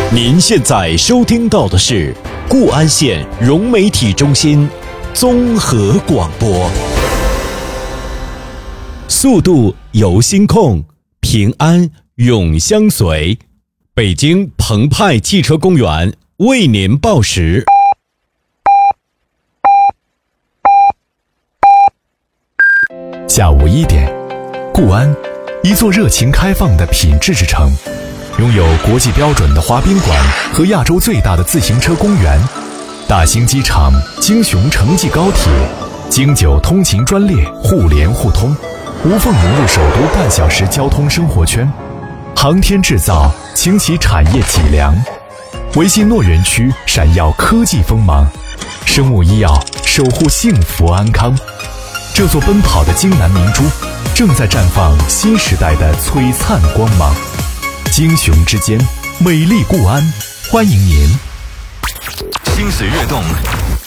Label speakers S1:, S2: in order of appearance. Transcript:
S1: 您现在收听到的是固安县融媒体中心综合广播。速度由心控，平安永相随。北京澎湃汽车公园为您报时。
S2: 下午1点，固安，一座热情开放的品质之城，拥有国际标准的滑冰馆和亚洲最大的自行车公园，大兴机场、京雄城际高铁、京九通勤专列互联互通，无缝融入首都半小时交通生活圈。航天制造倾起产业脊梁，维信诺园区闪耀科技锋芒，生物医药守护幸福安康。这座奔跑的京南明珠正在绽放新时代的璀璨光芒。京雄之间，美丽固安，欢迎您。
S3: 心随悦动，